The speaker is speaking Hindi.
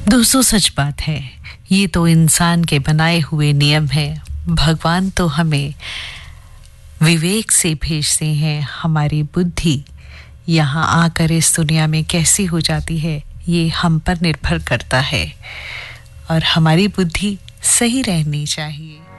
दोस्तों सच बात है, ये तो इंसान के बनाए हुए नियम है। भगवान तो हमें विवेक से भेजते हैं, हमारी बुद्धि यहाँ आकर इस दुनिया में कैसी हो जाती है ये हम पर निर्भर करता है और हमारी बुद्धि सही रहनी चाहिए।